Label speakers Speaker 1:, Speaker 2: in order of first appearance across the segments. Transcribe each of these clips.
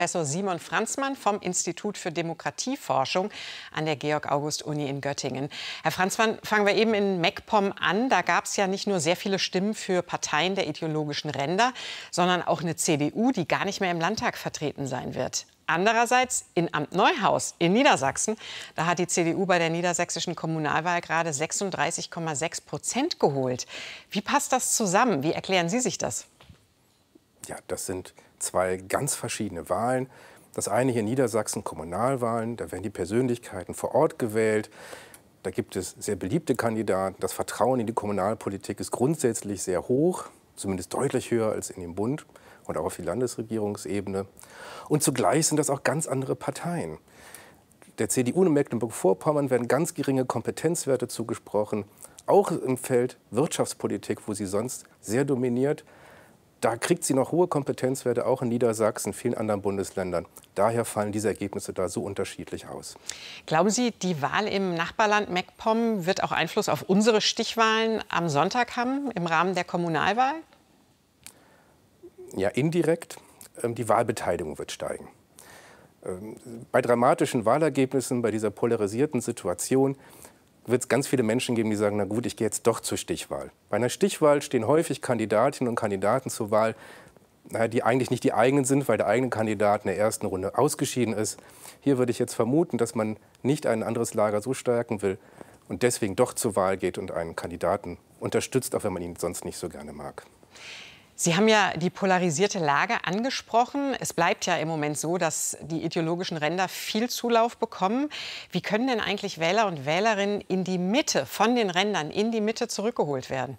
Speaker 1: Professor Simon Franzmann vom Institut für Demokratieforschung an der Georg-August-Uni in Göttingen. Herr Franzmann, fangen wir eben in MacPom an. Da gab es ja nicht nur sehr viele Stimmen für Parteien der ideologischen Ränder, sondern auch eine CDU, die gar nicht mehr im Landtag vertreten sein wird. Andererseits in Amt Neuhaus in Niedersachsen, da hat die CDU bei der niedersächsischen Kommunalwahl gerade 36,6% geholt. Wie passt das zusammen? Wie erklären Sie sich das?
Speaker 2: Ja, das sind zwei ganz verschiedene Wahlen. Das eine hier in Niedersachsen, Kommunalwahlen, da werden die Persönlichkeiten vor Ort gewählt. Da gibt es sehr beliebte Kandidaten. Das Vertrauen in die Kommunalpolitik ist grundsätzlich sehr hoch, zumindest deutlich höher als in den Bund und auch auf die Landesregierungsebene. Und zugleich sind das auch ganz andere Parteien. Der CDU in Mecklenburg-Vorpommern werden ganz geringe Kompetenzwerte zugesprochen, auch im Feld Wirtschaftspolitik, wo sie sonst sehr dominiert. Da kriegt sie noch hohe Kompetenzwerte, auch in Niedersachsen, vielen anderen Bundesländern. Daher fallen diese Ergebnisse da so unterschiedlich aus.
Speaker 1: Glauben Sie, die Wahl im Nachbarland MacPom wird auch Einfluss auf unsere Stichwahlen am Sonntag haben, im Rahmen der Kommunalwahl?
Speaker 2: Ja, indirekt. Die Wahlbeteiligung wird steigen. Bei dramatischen Wahlergebnissen, bei dieser polarisierten Situation, wird es ganz viele Menschen geben, die sagen, na gut, ich gehe jetzt doch zur Stichwahl. Bei einer Stichwahl stehen häufig Kandidatinnen und Kandidaten zur Wahl, die eigentlich nicht die eigenen sind, weil der eigene Kandidat in der ersten Runde ausgeschieden ist. Hier würde ich jetzt vermuten, dass man nicht ein anderes Lager so stärken will und deswegen doch zur Wahl geht und einen Kandidaten unterstützt, auch wenn man ihn sonst nicht so gerne mag.
Speaker 1: Sie haben ja die polarisierte Lage angesprochen. Es bleibt ja im Moment so, dass die ideologischen Ränder viel Zulauf bekommen. Wie können denn eigentlich Wähler und Wählerinnen in die Mitte, von den Rändern in die Mitte zurückgeholt werden?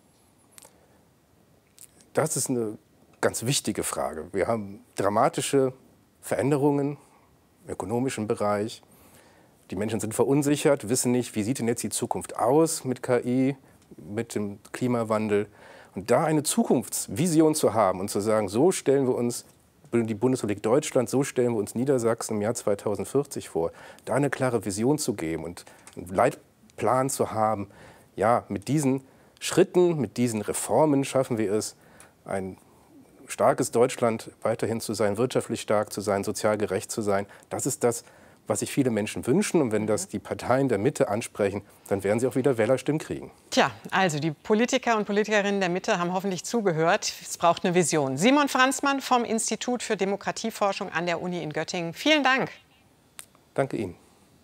Speaker 2: Das ist eine ganz wichtige Frage. Wir haben dramatische Veränderungen im ökonomischen Bereich. Die Menschen sind verunsichert, wissen nicht, wie sieht denn jetzt die Zukunft aus mit KI, mit dem Klimawandel. Und da eine Zukunftsvision zu haben und zu sagen, so stellen wir uns die Bundesrepublik Deutschland, so stellen wir uns Niedersachsen im Jahr 2040 vor, da eine klare Vision zu geben und einen Leitplan zu haben, ja, mit diesen Schritten, mit diesen Reformen schaffen wir es, ein starkes Deutschland weiterhin zu sein, wirtschaftlich stark zu sein, sozial gerecht zu sein. Das ist das, was sich viele Menschen wünschen. Und wenn das die Parteien der Mitte ansprechen, dann werden sie auch wieder Wählerstimmen kriegen.
Speaker 1: Tja, also die Politiker und Politikerinnen der Mitte haben hoffentlich zugehört. Es braucht eine Vision. Simon Franzmann vom Institut für Demokratieforschung an der Uni in Göttingen. Vielen Dank.
Speaker 2: Danke Ihnen.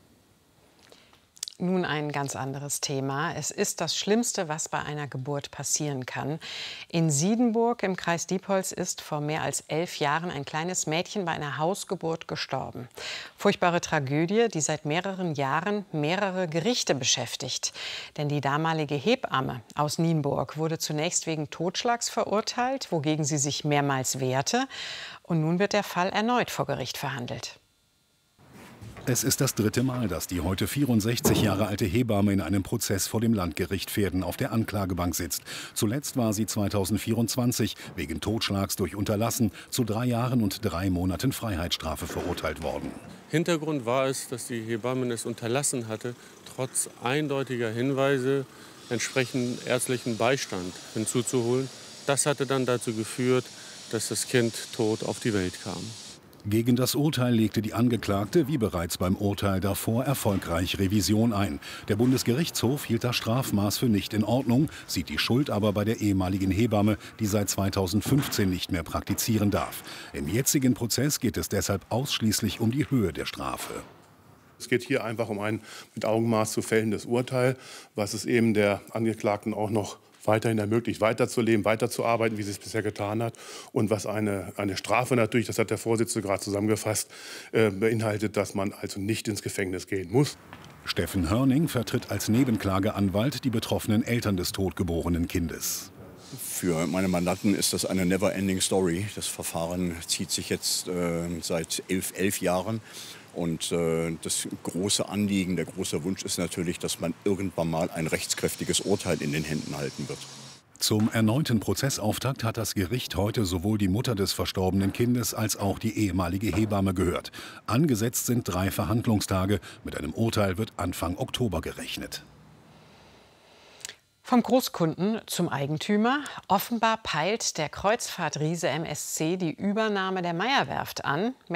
Speaker 1: Nun ein ganz anderes Thema. Es ist das Schlimmste, was bei einer Geburt passieren kann. In Siedenburg im Kreis Diepholz ist vor mehr als 11 Jahren ein kleines Mädchen bei einer Hausgeburt gestorben. Furchtbare Tragödie, die seit mehreren Jahren mehrere Gerichte beschäftigt. Denn die damalige Hebamme aus Nienburg wurde zunächst wegen Totschlags verurteilt, wogegen sie sich mehrmals wehrte. Und nun wird der Fall erneut vor Gericht verhandelt.
Speaker 3: Es ist das dritte Mal, dass die heute 64 Jahre alte Hebamme in einem Prozess vor dem Landgericht Verden auf der Anklagebank sitzt. Zuletzt war sie 2024 wegen Totschlags durch Unterlassen zu 3 Jahren und 3 Monaten Freiheitsstrafe verurteilt worden.
Speaker 4: Hintergrund war es, dass die Hebamme es unterlassen hatte, trotz eindeutiger Hinweise entsprechend ärztlichen Beistand hinzuzuholen. Das hatte dann dazu geführt, dass das Kind tot auf die Welt kam.
Speaker 3: Gegen das Urteil legte die Angeklagte, wie bereits beim Urteil davor, erfolgreich Revision ein. Der Bundesgerichtshof hielt das Strafmaß für nicht in Ordnung, sieht die Schuld aber bei der ehemaligen Hebamme, die seit 2015 nicht mehr praktizieren darf. Im jetzigen Prozess geht es deshalb ausschließlich um die Höhe der Strafe.
Speaker 5: Es geht hier einfach um ein mit Augenmaß zu fällendes Urteil, was es eben der Angeklagten auch noch weiterhin ermöglicht, weiterzuleben, weiterzuarbeiten, wie sie es bisher getan hat. Und was eine Strafe natürlich, das hat der Vorsitzende gerade zusammengefasst, beinhaltet, dass man also nicht ins Gefängnis gehen muss.
Speaker 3: Steffen Hörning vertritt als Nebenklageanwalt die betroffenen Eltern des totgeborenen Kindes.
Speaker 6: Für meine Mandanten ist das eine never-ending story. Das Verfahren zieht sich jetzt seit 11 Jahren. Und das große Anliegen, der große Wunsch ist natürlich, dass man irgendwann mal ein rechtskräftiges Urteil in den Händen halten wird.
Speaker 3: Zum erneuten Prozessauftakt hat das Gericht heute sowohl die Mutter des verstorbenen Kindes als auch die ehemalige Hebamme gehört. Angesetzt sind 3 Verhandlungstage. Mit einem Urteil wird Anfang Oktober gerechnet.
Speaker 1: Vom Großkunden zum Eigentümer. Offenbar peilt der Kreuzfahrtriese MSC die Übernahme der Meyer-Werft an.